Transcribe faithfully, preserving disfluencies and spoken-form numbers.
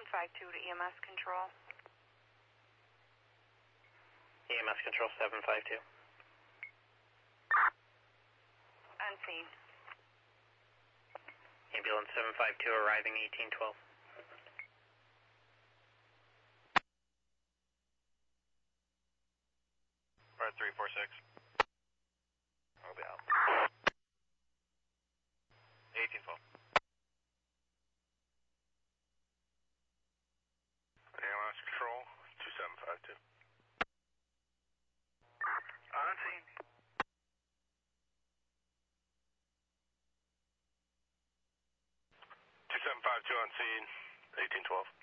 five two to E M S control. E M S control seven five two. Unseen. Ambulance seven five two arriving eighteen twelve. Right, three four six. I'll be out. eighteen twelve. A M S control, two seven five two. Unseen. two seven five two unseen, eighteen twelve.